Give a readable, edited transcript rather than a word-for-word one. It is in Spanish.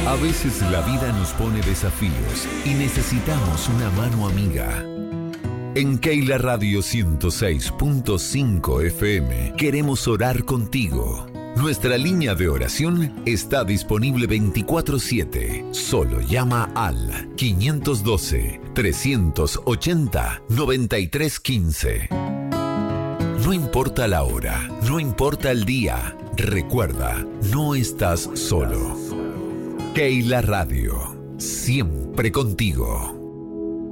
A veces la vida nos pone desafíos y necesitamos una mano amiga. En Keila Radio 106.5 FM queremos orar contigo. Nuestra línea de oración está disponible 24/7. Solo llama al 512-380-9315. No importa la hora, no importa el día, recuerda, no estás solo. Keila Radio, siempre contigo.